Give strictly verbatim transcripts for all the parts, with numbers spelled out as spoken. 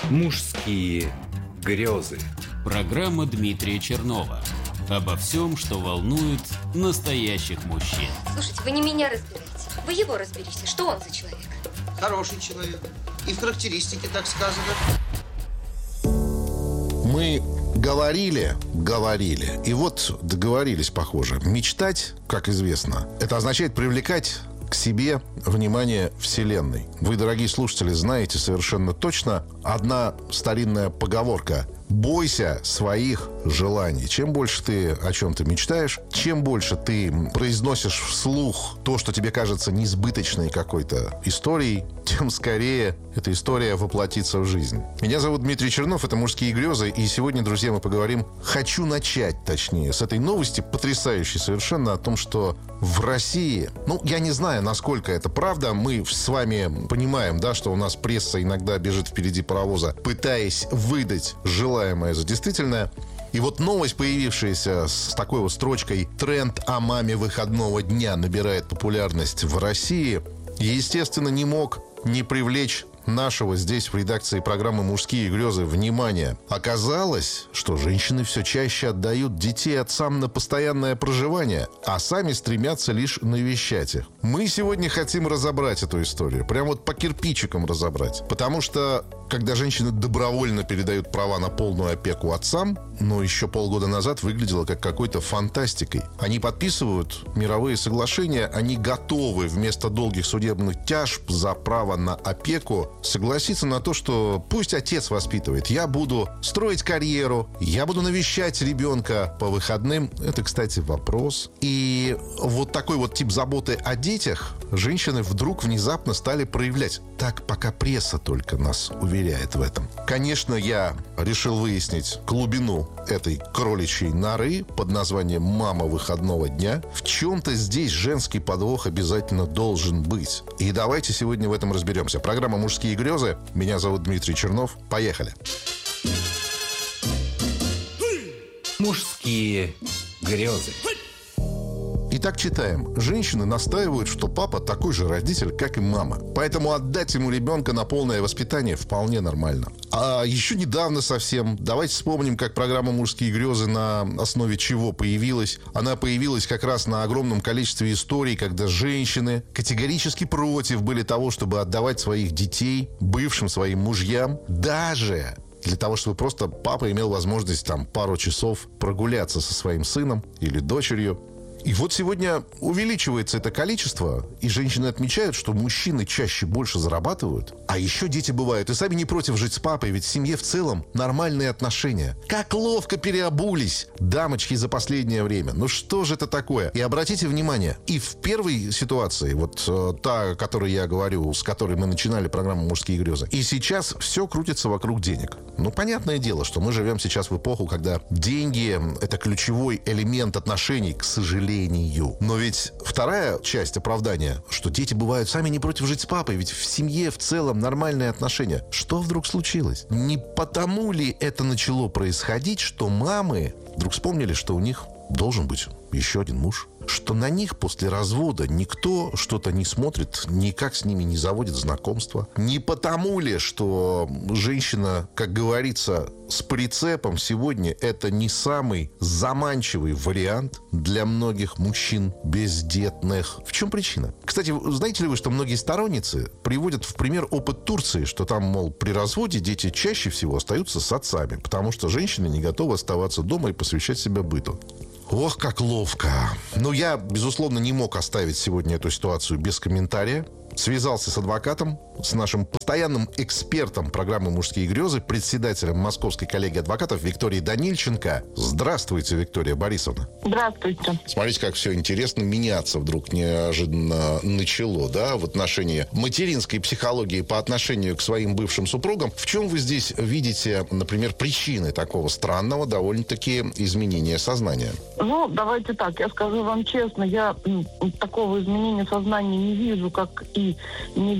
Мужские грезы. Программа Дмитрия Чернова. Обо всем, что волнует настоящих мужчин. Слушайте, вы не меня разбираете. Вы его разберите. Что он за человек? Хороший человек. И в характеристике так сказано. Мы говорили, говорили. И вот договорились, похоже. Мечтать, как известно, это означает привлекать к себе внимание Вселенной. Вы, дорогие слушатели, знаете совершенно точно одна старинная поговорка: бойся своих желаний. Чем больше ты о чем-то мечтаешь, чем больше ты произносишь вслух то, что тебе кажется несбыточной какой-то историей, тем скорее эта история воплотится в жизнь. Меня зовут Дмитрий Чернов, это «Мужские грезы», и сегодня, друзья, мы поговорим, хочу начать, точнее, с этой новости, потрясающей совершенно, о том, что в России, ну, я не знаю, насколько это правда, мы с вами понимаем, да, что у нас пресса иногда бежит впереди паровоза, пытаясь выдать желаемое за действительное. И вот новость, появившаяся с такой вот строчкой «Тренд о маме выходного дня набирает популярность в России», естественно, не мог не привлечь нашего здесь в редакции программы «Мужские грезы» внимания. Оказалось, что женщины все чаще отдают детей отцам на постоянное проживание, а сами стремятся лишь навещать их. Мы сегодня хотим разобрать эту историю, прям вот по кирпичикам разобрать. Потому что, когда женщины добровольно передают права на полную опеку отцам, но еще полгода назад выглядело как какой-то фантастикой. Они подписывают мировые соглашения, они готовы вместо долгих судебных тяжб за право на опеку согласиться на то, что пусть отец воспитывает. Я буду строить карьеру, я буду навещать ребенка по выходным. Это, кстати, вопрос. И вот такой вот тип заботы о детях женщины вдруг внезапно стали проявлять. Так пока пресса только нас уверяет в этом. Конечно, я решил выяснить глубину этой кроличьей норы под названием «Мама выходного дня». В чем-то здесь женский подвох обязательно должен быть. И давайте сегодня в этом разберемся. Программа «Мужские грезы». Меня зовут Дмитрий Чернов. Поехали. Мужские грезы. Итак, читаем. Женщины настаивают, что папа такой же родитель, как и мама. Поэтому отдать ему ребенка на полное воспитание вполне нормально. А еще недавно совсем, давайте вспомним, как программа «Мужские грезы» на основе чего появилась. Она появилась как раз на огромном количестве историй, когда женщины категорически против были того, чтобы отдавать своих детей бывшим своим мужьям, даже для того, чтобы просто папа имел возможность там пару часов прогуляться со своим сыном или дочерью. И вот сегодня увеличивается это количество, и женщины отмечают, что мужчины чаще больше зарабатывают, а еще дети бывают и сами не против жить с папой, ведь в семье в целом нормальные отношения. Как ловко переобулись дамочки за последнее время. Ну что же это такое? И обратите внимание, и в первой ситуации, вот э, та, о которой я говорю, с которой мы начинали программу «Мужские грезы», и сейчас все крутится вокруг денег. Ну, понятное дело, что мы живем сейчас в эпоху, когда деньги – это ключевой элемент отношений, к сожалению. Но ведь вторая часть оправдания, что дети бывают сами не против жить с папой, ведь в семье в целом нормальные отношения. Что вдруг случилось? Не потому ли это начало происходить, что мамы вдруг вспомнили, что у них должен быть еще один муж? Что на них после развода никто что-то не смотрит, никак с ними не заводит знакомства? Не потому ли, что женщина, как говорится, с прицепом сегодня это не самый заманчивый вариант для многих мужчин бездетных? В чем причина? Кстати, знаете ли вы, что многие сторонницы приводят в пример опыт Турции, что там, мол, при разводе дети чаще всего остаются с отцами, потому что женщины не готовы оставаться дома и посвящать себя быту. Ох, как ловко. Но я, безусловно, не мог оставить сегодня эту ситуацию без комментария. Связался с адвокатом, с нашим постоянным экспертом программы «Мужские грезы», председателем Московской коллегии адвокатов Викторией Данильченко. Здравствуйте, Виктория Борисовна. Здравствуйте. Смотрите, как все интересно меняться вдруг неожиданно начало, да, в отношении материнской психологии по отношению к своим бывшим супругам. В чем вы здесь видите, например, причины такого странного довольно-таки изменения сознания? Ну, давайте так, я скажу вам честно, я м, такого изменения сознания не вижу, как и и не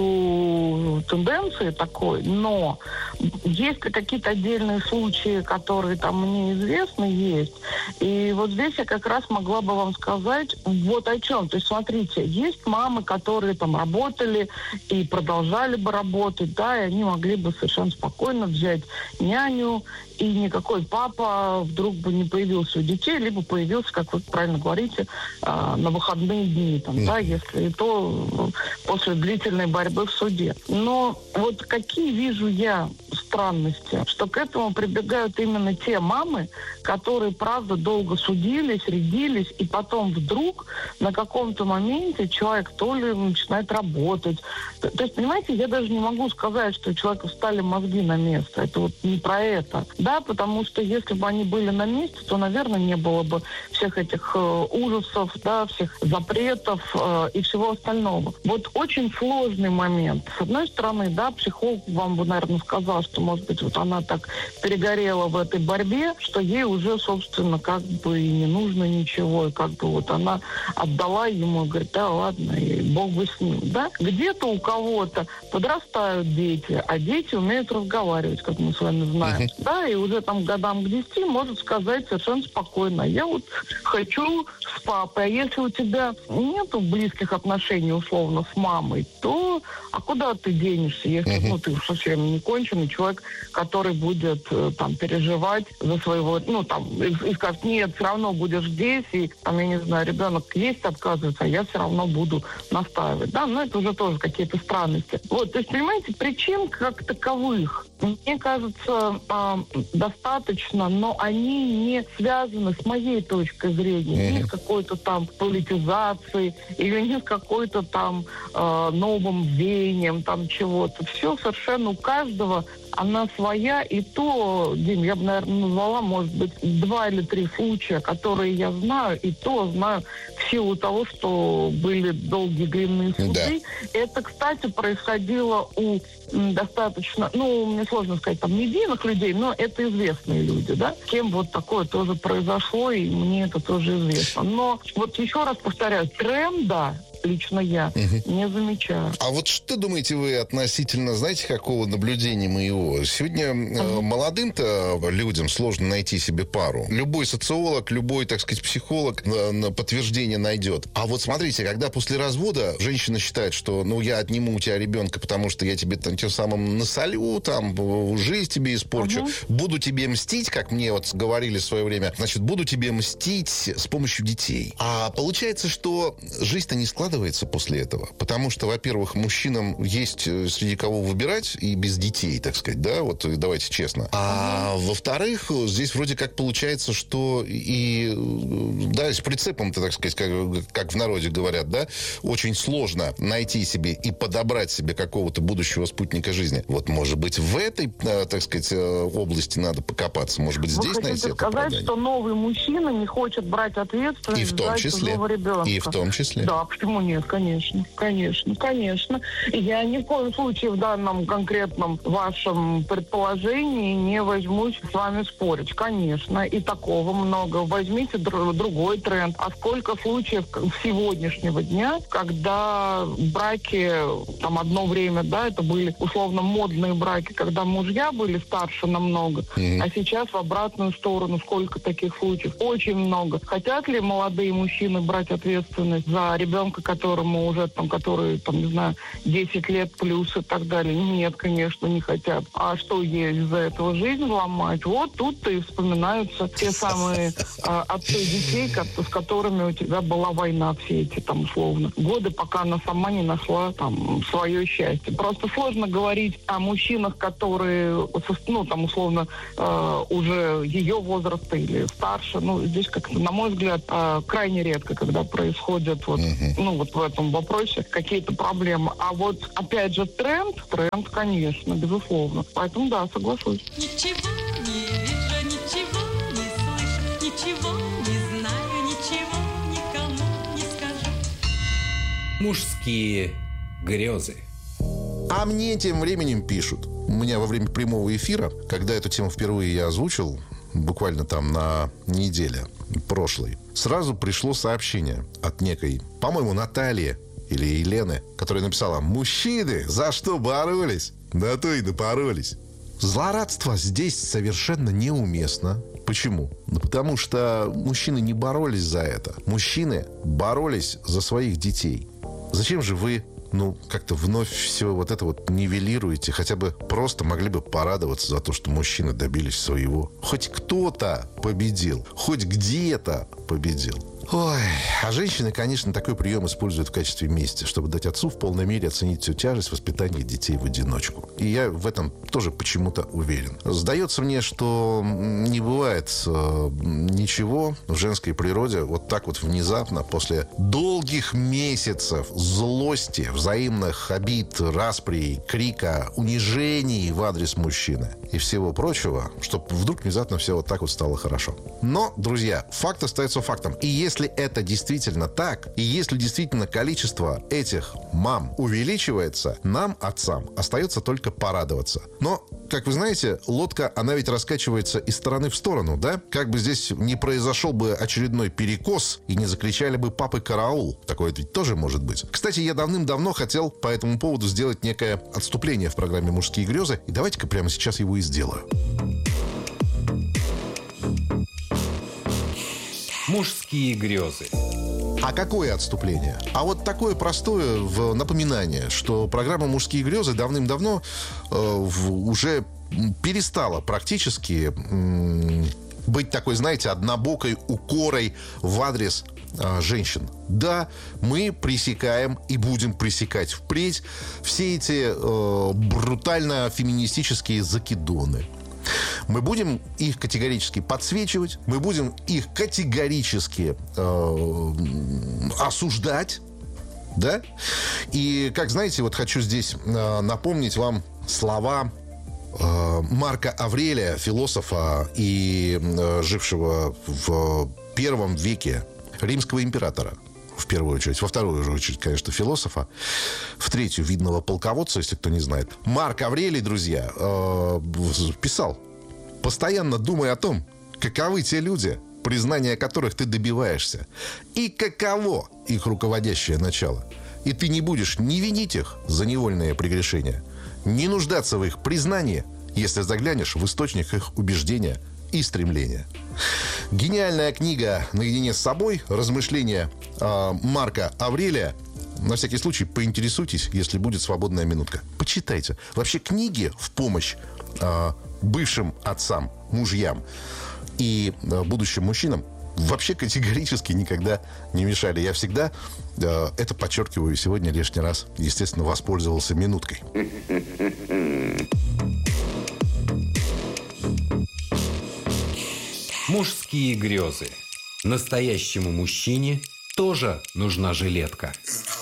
вижу тенденции такой, но есть какие-то отдельные случаи, которые там мне известны, есть. И вот здесь я как раз могла бы вам сказать вот о чем. То есть, смотрите, есть мамы, которые там работали и продолжали бы работать, да, и они могли бы совершенно спокойно взять няню, и никакой папа вдруг бы не появился у детей, либо появился, как вы правильно говорите, на выходные дни, там, да, если и то после длительной борьбы в суде. Но вот какие вижу я странности, что к этому прибегают именно те мамы, которые, правда, долго судились, рядились, и потом вдруг на каком-то моменте человек то ли начинает работать. То, то есть, понимаете, я даже не могу сказать, что у человека встали мозги на место. Это вот не про это. Да, потому что если бы они были на месте, то, наверное, не было бы всех этих э, ужасов, да, всех запретов э, и всего остального. Вот очень сложный момент. С одной стороны, да, психолог вам бы, наверное, сказал, что, может быть, вот она так перегорела в этой борьбе, что ей уже, собственно, как бы и не нужно ничего, и как бы вот она отдала ему, говорит, да, ладно, и бог бы с ним, да. Где-то у кого-то подрастают дети, а дети умеют разговаривать, как мы с вами знаем, uh-huh. да, и уже там годам к десяти может сказать совершенно спокойно, я вот хочу с папой, а если у тебя нету близких отношений, условно, с мамой, то а куда ты денешься, если uh-huh. ну, ты совсем не конченый человек, который будет э, там переживать за своего, ну, там, и, и скажет, нет, все равно будешь здесь, и, там, я не знаю, ребенок есть отказывается, а я все равно буду настаивать, да, но это уже тоже какие-то странности. Вот, то есть, понимаете, причин как таковых, мне кажется, э, достаточно, но они не связаны с моей точкой зрения, mm-hmm. ни с какой-то там политизацией или ни с какой-то там э, новым веянием там чего-то. Все совершенно у каждого она своя, и то, Дим, я бы, наверное, назвала, может быть, два или три случая, которые я знаю, и то знаю в силу того, что были долгие длинные суды. Да. Это, кстати, происходило у достаточно, ну, мне сложно сказать, там, медийных людей, но это известные люди, да, с кем вот такое тоже произошло, и мне это тоже известно. Но вот еще раз повторяю, тренда лично я угу. не замечаю. А вот что думаете вы относительно, знаете, какого наблюдения моего? Сегодня угу. э, молодым-то людям сложно найти себе пару. Любой социолог, любой, так сказать, психолог на, на подтверждение найдет. А вот смотрите, когда после развода женщина считает, что, ну, я отниму у тебя ребенка, потому что я тебе там тем самым насолю, там, жизнь тебе испорчу, угу. буду тебе мстить, как мне вот говорили в свое время, значит, буду тебе мстить с помощью детей. А получается, что жизнь-то не складывается после этого. Потому что, во-первых, мужчинам есть среди кого выбирать и без детей, так сказать, да, вот давайте честно. А mm-hmm. во-вторых, здесь вроде как получается, что и, да, с прицепом-то, так сказать, как, как в народе говорят, да, очень сложно найти себе и подобрать себе какого-то будущего спутника жизни. Вот, может быть, в этой, так сказать, области надо покопаться. Может быть, здесь найти это оправдание. Вы хотите сказать, что новый мужчина не хочет брать ответственность и в том за числе. чужого ребенка? И в том числе. Да, почему нет, конечно, конечно, конечно. Я ни в коем случае в данном конкретном вашем предположении не возьмусь с вами спорить. Конечно, и такого много. Возьмите др- другой тренд. А сколько случаев сегодняшнего дня, когда браки, там одно время, да, это были условно модные браки, когда мужья были старше намного, mm-hmm. а сейчас в обратную сторону сколько таких случаев? Очень много. Хотят ли молодые мужчины брать ответственность за ребенка, которому уже, там, который, там, не знаю, десять лет плюс и так далее? Нет, конечно, не хотят. А что, ей из-за этого жизнь ломать? Вот тут-то и вспоминаются те самые а, отцы детей, с которыми у тебя была война все эти, там, условно, годы, пока она сама не нашла, там, свое счастье. Просто сложно говорить о мужчинах, которые, ну, там, условно, э, уже ее возраста или старше. Ну, здесь как-то, на мой взгляд, э, крайне редко, когда происходят вот, uh-huh. ну, вот в этом вопросе какие-то проблемы. А вот, опять же, тренд, тренд, конечно, безусловно. Поэтому, да, соглашусь. Ничего не вижу, ничего не слышу, ничего не знаю, ничего никому не скажу. Мужские грезы. А мне тем временем пишут. У меня во время прямого эфира, когда эту тему впервые я озвучил, буквально там на неделе прошлой, сразу пришло сообщение от некой, по-моему, Натальи или Елены, которая написала: «Мужчины, за что боролись? На то и допоролись». Злорадство здесь совершенно неуместно. Почему? Ну, потому что мужчины не боролись за это. Мужчины боролись за своих детей. Зачем же вы, ну, как-то вновь все вот это вот нивелируете? Хотя бы просто могли бы порадоваться за то, что мужчины добились своего. Хоть кто-то победил, хоть где-то победил. Ой, а женщины, конечно, такой прием используют в качестве мести, чтобы дать отцу в полной мере оценить всю тяжесть воспитания детей в одиночку. И я в этом тоже почему-то уверен. Сдается мне, что не бывает э, ничего в женской природе вот так вот внезапно, после долгих месяцев злости, взаимных обид, расприй, крика, унижений в адрес мужчины и всего прочего, чтобы вдруг внезапно все вот так вот стало хорошо. Но, друзья, факт остается фактом. И если Если это действительно так, и если действительно количество этих мам увеличивается, нам, отцам, остается только порадоваться. Но, как вы знаете, лодка, она ведь раскачивается из стороны в сторону, да? Как бы здесь не произошел бы очередной перекос и не закричали бы «папы, караул». Такое ведь тоже может быть. Кстати, я давным-давно хотел по этому поводу сделать некое отступление в программе «Мужские грезы». И давайте-ка прямо сейчас его и сделаю. Мужские грезы. А какое отступление? А вот такое простое в напоминание, что программа «Мужские грезы» давным-давно э, в, уже перестала практически м, быть такой, знаете, однобокой укорой в адрес э, женщин. Да, мы пресекаем и будем пресекать впредь все эти э, брутально-феминистические закидоны. Мы будем их категорически подсвечивать, мы будем их категорически э, осуждать, да? И, как знаете, вот хочу здесь э, напомнить вам слова э, Марка Аврелия, философа и э, жившего в первом веке римского императора. В первую очередь. Во вторую же очередь, конечно, философа. В третью, видного полководца, если кто не знает. Марк Аврелий, друзья, э, писал: «Постоянно думай о том, каковы те люди, признания которых ты добиваешься, и каково их руководящее начало. И ты не будешь ни винить их за невольные прегрешения, ни нуждаться в их признании, если заглянешь в источник их убеждения и стремления». Гениальная книга «Наедине с собой», размышления э, Марка Аврелия. На всякий случай поинтересуйтесь, если будет свободная минутка. Почитайте. Вообще книги в помощь э, бывшим отцам, мужьям и э, будущим мужчинам вообще категорически никогда не мешали. Я всегда э, это подчеркиваю, сегодня лишний раз, естественно, воспользовался минуткой. Мужские грезы. Настоящему мужчине тоже нужна жилетка.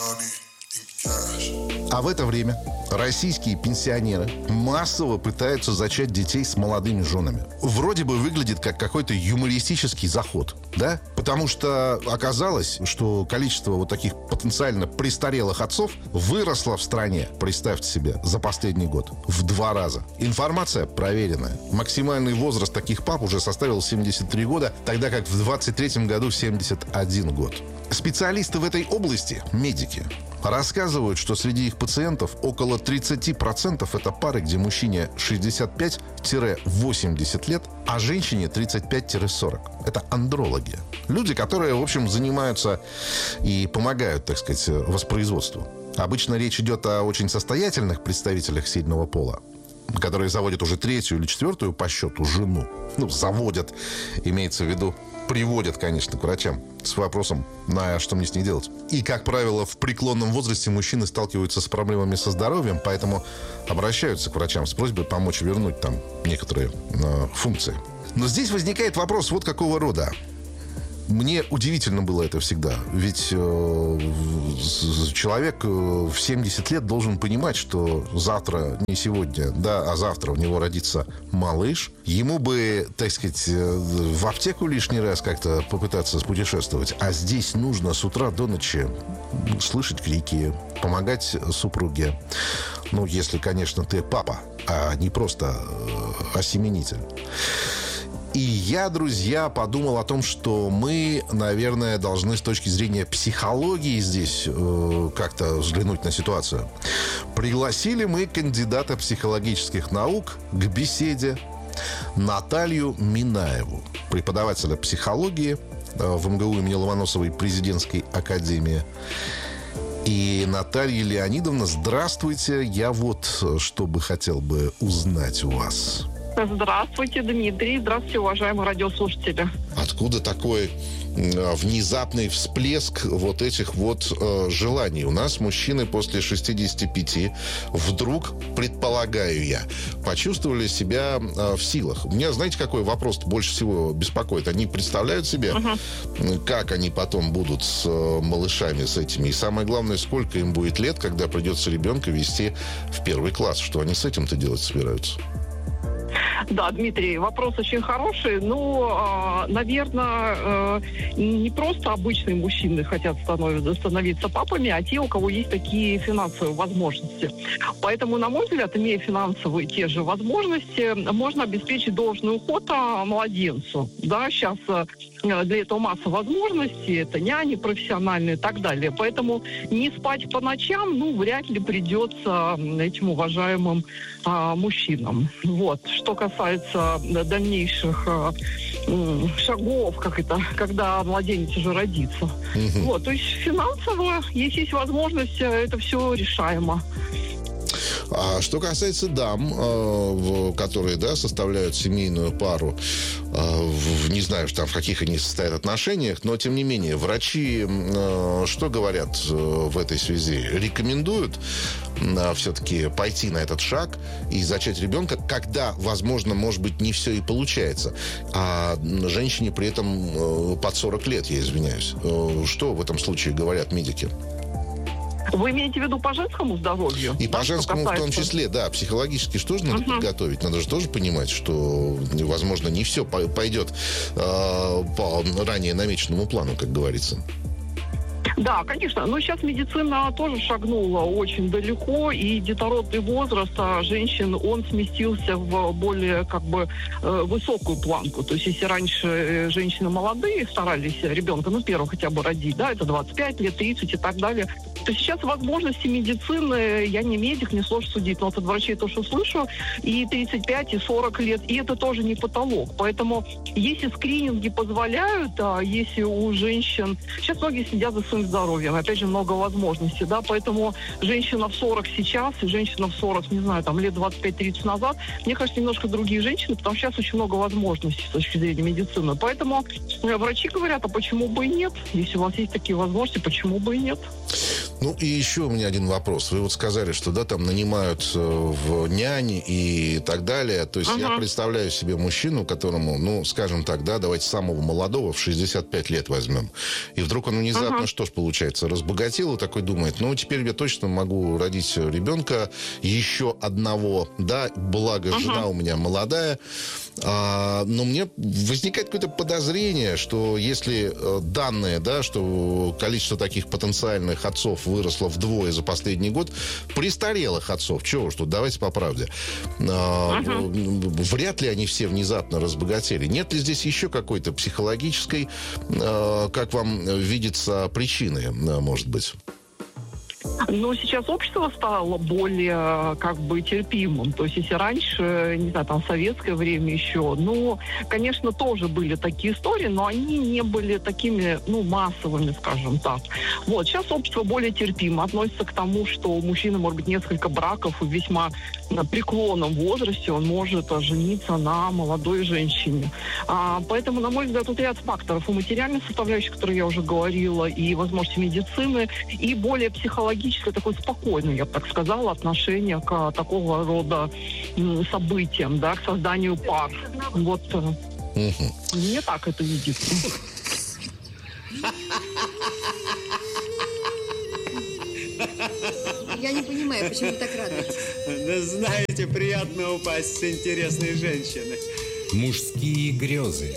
А в это время российские пенсионеры массово пытаются зачать детей с молодыми женами. Вроде бы выглядит как какой-то юмористический заход, да? Потому что оказалось, что количество вот таких потенциально престарелых отцов выросло в стране, представьте себе, за последний год в два раза. Информация проверенная. Максимальный возраст таких пап уже составил семьдесят три года, тогда как в двадцать третьем году семьдесят один год. Специалисты в этой области, медики, рассказывают, что среди их пациентов около тридцать процентов это пары, где мужчине шестьдесят пять - восемьдесят лет, а женщине тридцать пять - сорок. Это андрологи. Люди, которые, в общем, занимаются и помогают, так сказать, воспроизводству. Обычно речь идет о очень состоятельных представителях сильного пола, которые заводят уже третью или четвертую по счету жену. Ну, заводят, имеется в виду, приводят, конечно, к врачам с вопросом, на что мне с ней делать. И, как правило, в преклонном возрасте мужчины сталкиваются с проблемами со здоровьем, поэтому обращаются к врачам с просьбой помочь вернуть там некоторые э, функции. Но здесь возникает вопрос вот какого рода. Мне удивительно было это всегда. Ведь э, человек в семьдесят лет должен понимать, что завтра, не сегодня, да, а завтра у него родится малыш. Ему бы, так сказать, в аптеку лишний раз как-то попытаться путешествовать. А здесь нужно с утра до ночи слышать крики, помогать супруге. Ну, если, конечно, ты папа, а не просто осеменитель. И я, друзья, подумал о том, что мы, наверное, должны с точки зрения психологии здесь э, как-то взглянуть на ситуацию. Пригласили мы кандидата психологических наук к беседе Наталью Минаеву, преподавателя психологии в эм гэ у имени Ломоносовой президентской академии. И, Наталья Леонидовна, здравствуйте. Я вот что бы хотел бы узнать у вас. Здравствуйте, Дмитрий. Здравствуйте, уважаемые радиослушатели. Откуда такой э, внезапный всплеск вот этих вот э, желаний? У нас мужчины после шестидесяти пяти вдруг, предполагаю я, почувствовали себя э, в силах. У меня, знаете, какой вопрос больше всего беспокоит? Они представляют себе, uh-huh. как они потом будут с э, малышами, с этими? И самое главное, сколько им будет лет, когда придется ребенка вести в первый класс? Что они с этим-то делать собираются? Да, Дмитрий, вопрос очень хороший. Ну, наверное, не просто обычные мужчины хотят становиться папами, а те, у кого есть такие финансовые возможности. Поэтому, на мой взгляд, имея финансовые те же возможности, можно обеспечить должный уход младенцу. Да, сейчас для этого масса возможностей, это няни профессиональные и так далее. Поэтому не спать по ночам, ну, вряд ли придется этим уважаемым а, мужчинам. Вот. Что касается дальнейших а, м, шагов, как это, когда младенец уже родится. Угу. Вот. То есть финансово, если есть возможность, это все решаемо. А что касается дам, э, которые, да, составляют семейную пару, э, в, не знаю, там, в каких они состоят отношениях, но, тем не менее, врачи э, что говорят э, в этой связи? Рекомендуют э, все-таки пойти на этот шаг и зачать ребенка, когда, возможно, может быть, не все и получается. А женщине при этом э, под сорок лет, я извиняюсь. Э, что в этом случае говорят медики? Вы имеете в виду по женскому здоровью? И по женскому в том числе, да. Психологически что же надо uh-huh. подготовить? Надо же тоже понимать, что, возможно, не все пойдет э, по ранее намеченному плану, как говорится. Да, конечно. Но сейчас медицина тоже шагнула очень далеко, и детородный возраст женщин, он сместился в более, как бы, высокую планку. То есть, если раньше женщины молодые старались ребенка, ну, первого хотя бы родить, да, это двадцать пять лет, тридцать и так далее, то сейчас возможности медицины, я не медик, не сложно судить, но от врачей то, что слышу, и тридцать пять, и сорок лет, и это тоже не потолок. Поэтому, если скрининги позволяют, а если у женщин... Сейчас многие следят за своим здоровьем, опять же, много возможностей, да, поэтому женщина в сорок сейчас и женщина в сорок, не знаю, там, лет двадцать пять тридцать назад, мне кажется, немножко другие женщины, потому что сейчас очень много возможностей с точки зрения медицины. Поэтому врачи говорят, а почему бы и нет? Если у вас есть такие возможности, почему бы и нет? Ну, и еще у меня один вопрос. Вы вот сказали, что, да, там нанимают в няни и так далее. То есть uh-huh. я представляю себе мужчину, которому, ну, скажем так, да, давайте самого молодого в шестьдесят пять лет возьмем. И вдруг он внезапно, uh-huh. что ж получается, разбогател и такой думает, ну, теперь я точно могу родить ребенка, еще одного, да, благо uh-huh. жена у меня молодая. А, но мне возникает какое-то подозрение, что если данные, да, что количество таких потенциальных отцов выросло вдвое за последний год, престарелых отцов, чего уж тут, давайте по правде, а, uh-huh. вряд ли они все внезапно разбогатели. Нет ли здесь еще какой-то психологической, а, как вам видится, причины, может быть? Но сейчас общество стало более, как бы, терпимым. То есть, если раньше, не знаю, там, в советское время еще, ну, конечно, тоже были такие истории, но они не были такими, ну, массовыми, скажем так. Вот, сейчас общество более терпимо относится к тому, что у мужчины может быть несколько браков, и в весьма преклонном возрасте он может жениться на молодой женщине. А, поэтому, на мой взгляд, тут ряд факторов. И материальных составляющих, которые я уже говорила, и возможности медицины, и более психологическое, такое спокойное, я бы так сказала, отношение к такого рода событиям, да, к созданию пар. Вот. Угу. Мне так это видится. Я не понимаю, почему вы так радуетесь? Да знаете, приятно упасть с интересной женщиной. Мужские грезы.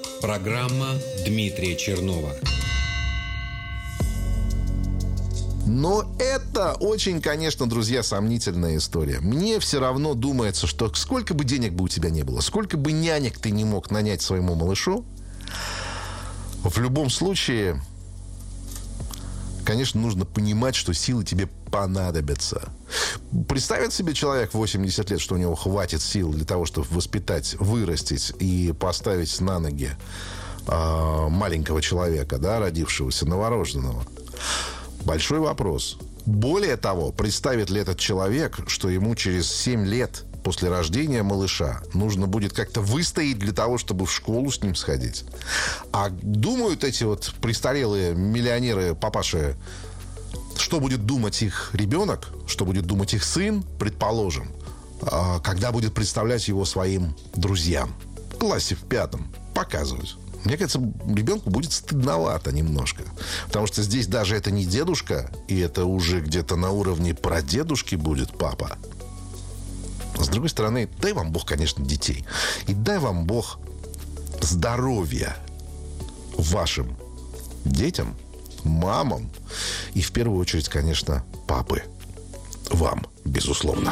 Программа Дмитрия Чернова. Но это очень, конечно, друзья, сомнительная история. Мне все равно думается, что сколько бы денег бы у тебя не было, сколько бы нянек ты не мог нанять своему малышу, в любом случае, конечно, нужно понимать, что силы тебе понадобятся. Представит себе человек в восемьдесят лет, что у него хватит сил для того, чтобы воспитать, вырастить и поставить на ноги э, маленького человека, да, родившегося, новорожденного. Большой вопрос. Более того, представит ли этот человек, что ему через семь лет после рождения малыша нужно будет как-то выстоять для того, чтобы в школу с ним сходить? А думают эти вот престарелые миллионеры, папаши, что будет думать их ребенок, что будет думать их сын, предположим, когда будет представлять его своим друзьям? В классе в пятом показывать. Мне кажется, ребенку будет стыдновато немножко. Потому что здесь даже это не дедушка, и это уже где-то на уровне прадедушки будет папа. С другой стороны, дай вам Бог, конечно, детей. И дай вам Бог здоровья вашим детям, мамам и, в первую очередь, конечно, папы. Вам, безусловно.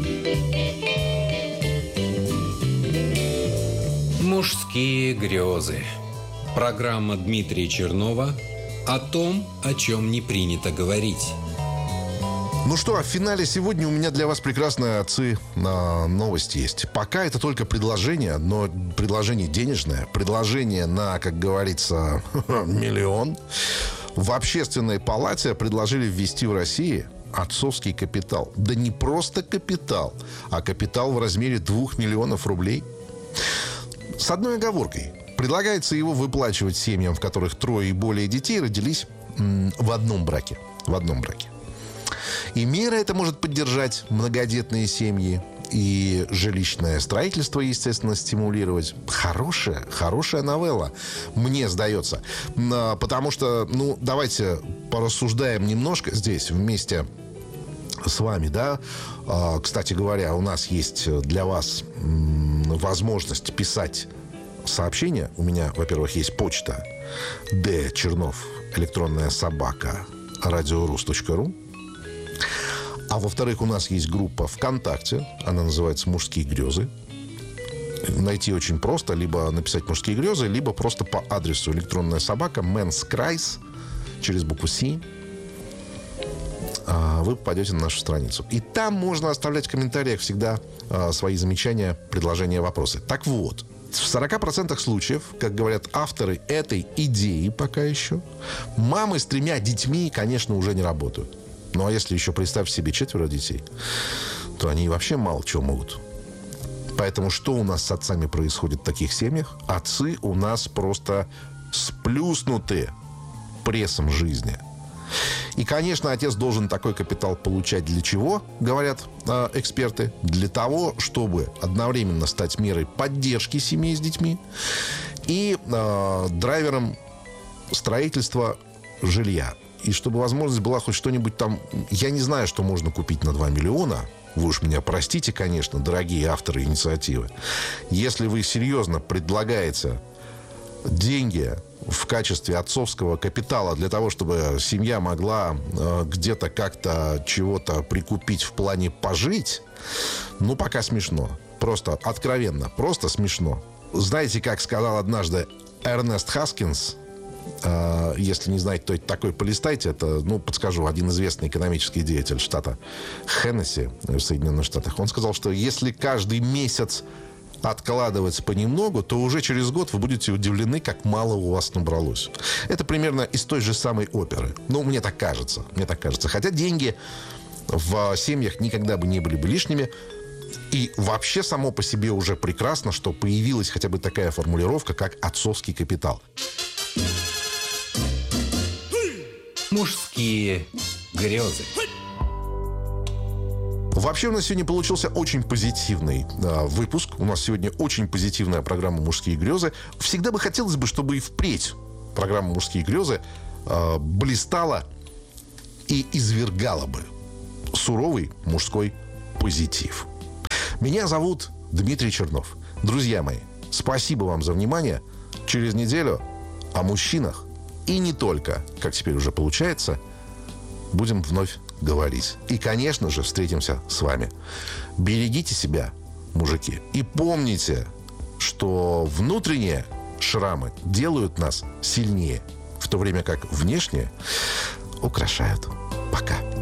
Мужские грезы. Программа Дмитрия Чернова о том, о чем не принято говорить. Ну что, а в финале сегодня у меня для вас прекрасные, отцы, новость есть. Пока это только предложение, но предложение денежное. Предложение на, как говорится, миллион. В Общественной палате предложили ввести в России отцовский капитал. Да не просто капитал, а капитал в размере двух миллионов рублей. С одной оговоркой. Предлагается его выплачивать семьям, в которых трое и более детей родились м, в одном браке. В одном браке. И мера это может поддержать многодетные семьи и жилищное строительство, естественно, стимулировать. Хорошая, хорошая новелла, мне сдается. Потому что, ну, давайте порассуждаем немножко здесь вместе с вами, да. Кстати говоря, у нас есть для вас возможность писать сообщения. У меня, во-первых, есть почта д чернов электронная собака радиорус точка ру. А во-вторых, у нас есть группа ВКонтакте. Она называется «Мужские грезы». Найти очень просто. Либо написать «Мужские грезы», либо просто по адресу электронная собака Men's через букву С. Вы попадете на нашу страницу. И там можно оставлять в комментариях всегда свои замечания, предложения, вопросы. Так вот, в сорока процентах случаев, как говорят авторы этой идеи пока еще, мамы с тремя детьми, конечно, уже не работают. Ну, а если еще представь себе четверо детей, то они вообще мало чего могут. Поэтому что у нас с отцами происходит в таких семьях? Отцы у нас просто сплюснуты прессом жизни. И, конечно, отец должен такой капитал получать для чего, говорят э, эксперты? Для того, чтобы одновременно стать мерой поддержки семей с детьми и э, драйвером строительства жилья. И чтобы возможность была хоть что-нибудь там... Я не знаю, что можно купить на два миллиона. Вы уж меня простите, конечно, дорогие авторы инициативы. Если вы серьезно предлагаете деньги в качестве отцовского капитала для того, чтобы семья могла э, где-то как-то чего-то прикупить в плане пожить, ну, пока смешно. Просто откровенно, просто смешно. Знаете, как сказал однажды Эрнест Хаскинс? Uh, если не знаете, кто это такой, полистайте. Это, ну, подскажу, один известный экономический деятель штата Хеннесси в Соединенных Штатах. Он сказал, что если каждый месяц откладывать понемногу, то уже через год вы будете удивлены, как мало у вас набралось. Это примерно из той же самой оперы. Ну, мне так кажется. Мне так кажется. Хотя деньги в семьях никогда бы не были бы лишними. И вообще само по себе уже прекрасно, что появилась хотя бы такая формулировка, как отцовский капитал. Мужские грезы. Вообще у нас сегодня получился очень позитивный э, выпуск. У нас сегодня очень позитивная программа «Мужские грезы». Всегда бы хотелось бы, чтобы и впредь программа «Мужские грезы» э, блистала и извергала бы суровый мужской позитив. Меня зовут Дмитрий Чернов. Друзья мои, спасибо вам за внимание. Через неделю о мужчинах и не только, как теперь уже получается, будем вновь говорить. И, конечно же, встретимся с вами. Берегите себя, мужики. И помните, что внутренние шрамы делают нас сильнее, в то время как внешние украшают. Пока.